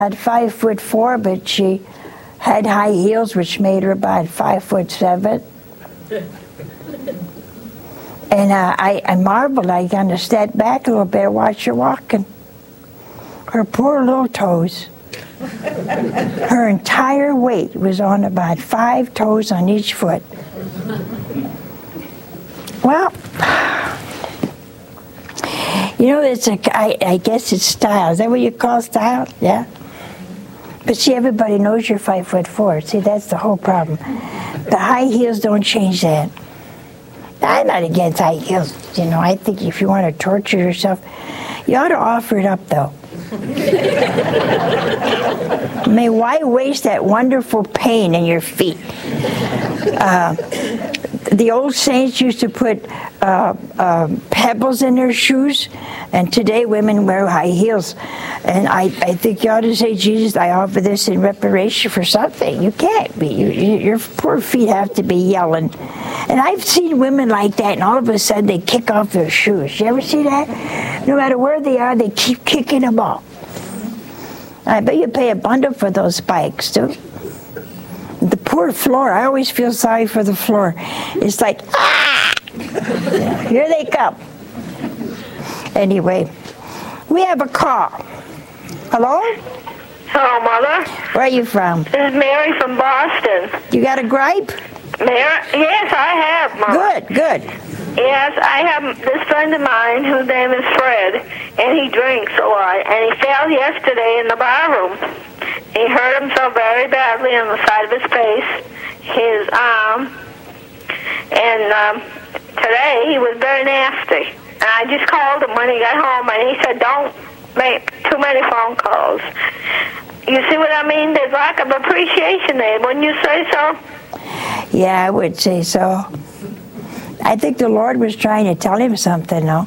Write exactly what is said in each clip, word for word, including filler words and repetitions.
At five foot four, but she had high heels, which made her about five foot seven. And uh, I, I marveled. I kind of stepped back a little bit, watched her walking. Her poor little toes. Her entire weight was on about five toes on each foot. Well, you know, it's a, I, I guess it's style. Is that what you call style? Yeah. But see, everybody knows you're five foot four. See, that's the whole problem. The high heels don't change that. I'm not against high heels. You know, I think if you want to torture yourself, you ought to offer it up, though. I mean, why waste that wonderful pain in your feet? Uh, the old saints used to put uh, uh, pebbles in their shoes, and today women wear high heels. And I, I think you ought to say, Jesus, I offer this in reparation for something. You can't be. You, you, your poor feet have to be yelling. And I've seen women like that, and all of a sudden they kick off their shoes. You ever see that? No matter where they are, they keep kicking them off. I bet you pay a bundle for those spikes, too. The poor floor, I always feel sorry for the floor. It's like, ah! Here they come. Anyway, we have a call. Hello? Hello, Mother. Where are you from? This is Mary from Boston. You got a gripe? Mary? Yes, I have, Mother. Good, good. Yes, I have this friend of mine whose name is Fred, and he drinks a lot, and he fell yesterday in the bar room. He hurt himself very badly on the side of his face, his arm, and um, today he was very nasty. And I just called him when he got home, and he said, don't make too many phone calls. You see what I mean? There's lack of appreciation there. Wouldn't you say so? Yeah, I would say so. I think the Lord was trying to tell him something, though.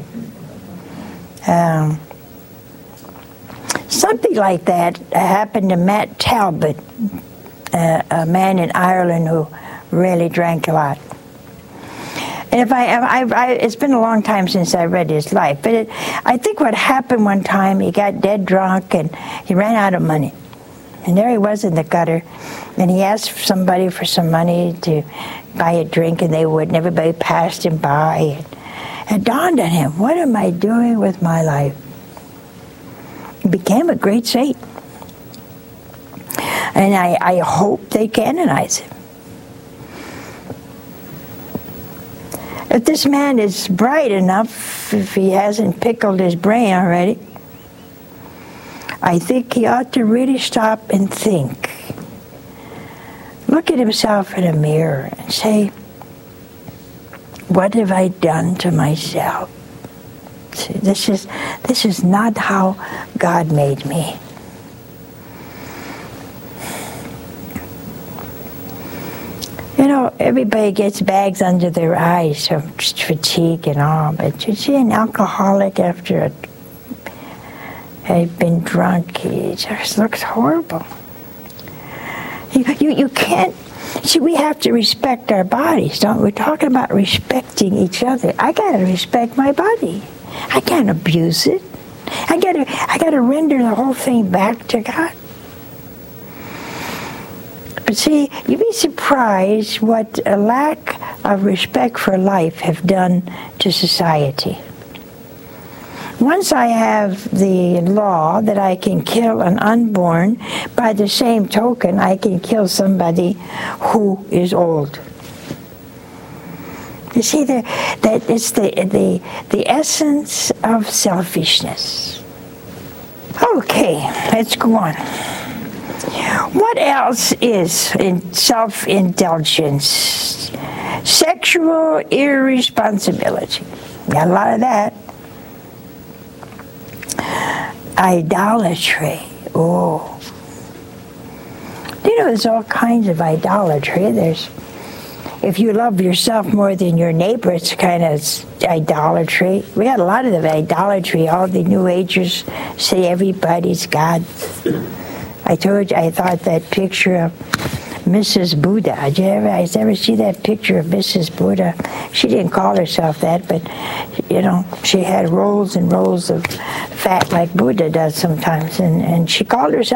Um, something like that happened to Matt Talbot, uh, a man in Ireland who really drank a lot. And if I, I, I, it's been a long time since I read his life, but it, I think what happened one time, he got dead drunk and he ran out of money. And there he was in the gutter, and he asked somebody for some money to buy a drink, and they wouldn't. Everybody passed him by. And it dawned on him, what am I doing with my life? He became a great saint. And I, I hope they canonize him. If this man is bright enough, if he hasn't pickled his brain already, I think he ought to really stop and think. Look at himself in a mirror and say, what have I done to myself? See, this is, this is not how God made me. You know, everybody gets bags under their eyes from fatigue and all, but you see an alcoholic after a had been drunk, he just looks horrible. You, you, you can't, see, we have to respect our bodies, don't we? We're talking about respecting each other. I gotta respect my body. I can't abuse it. I gotta, I gotta render the whole thing back to God. But see, you'd be surprised what a lack of respect for life have done to society. Once I have the law that I can kill an unborn, by the same token, I can kill somebody who is old. You see, the, that it's the, the, the essence of selfishness. Okay, let's go on. What else is in self-indulgence? Sexual irresponsibility. Got a lot of that. Idolatry. Oh. You know, there's all kinds of idolatry. There's, if you love yourself more than your neighbor, it's kind of idolatry. We got a lot of the idolatry. All the New Agers say everybody's God. I told you, I thought that picture of Missus Buddha. Did you ever, I ever see that picture of Missus Buddha? She didn't call herself that, but, you know, she had rolls and rolls of fat like Buddha does sometimes, and, and she called herself